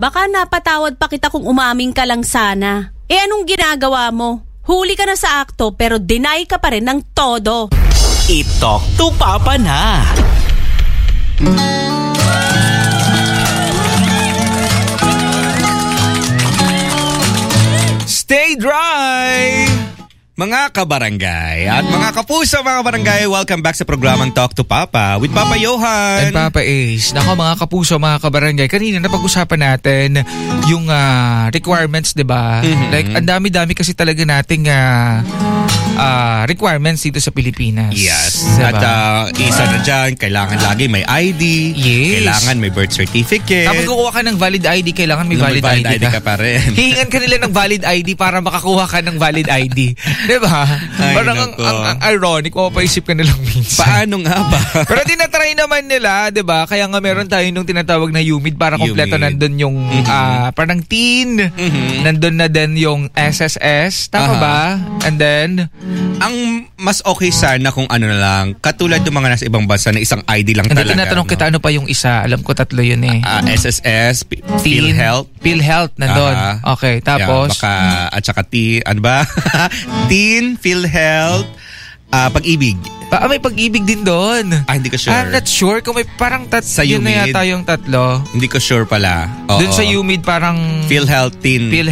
baka napatawad pa kita kung umaming ka lang sana. Anong ginagawa mo? Huli ka na sa akto pero deny ka pa rin ng todo. I-talk to Papa na. Stay dry! Mga kabarangay at mga kapuso mga barangay, welcome back sa programang Talk to Papa with Papa Johan and Papa Ace. Nako mga kapuso, mga kabarangay, kanina napag-usapan natin yung requirements, diba? Mm-hmm. Like, ang dami-dami kasi talaga nating requirements dito sa Pilipinas. Yes. Diba? At isa na dyan, kailangan lagi may ID. Yes. Kailangan may birth certificate. Kapag kukuha ka ng valid ID, kailangan may valid ID ka pa rin. Hihingan ka nila ng valid ID para makakuha ka ng valid ID. Diba? Ay, parang ang ironic, mapapaisip ka nilang minsan. Paano nga ba? Pero tinatry naman nila, diba? Kaya nga meron tayo nung tinatawag na UMID para kompleto nandun yung parang teen. Nandun na din yung SSS. Tama ba? And then, ang mas okay sana kung ano na lang, katulad ng mga nasa ibang bansa na isang ID lang talaga. Tinatanong kita ano pa yung isa. Alam ko tatlo yun eh. SSS, PhilHealth. PhilHealth nandun. Okay, tapos? Yeah, at saka ano ba? Teen, PhilHealth, Pag-ibig. May Pag-ibig din doon. Hindi ko sure. I'm not sure kung may parang sa yun na UMID, yata yung tatlo. Hindi ko sure pala. Doon sa UMID parang PhilHealth, Teen.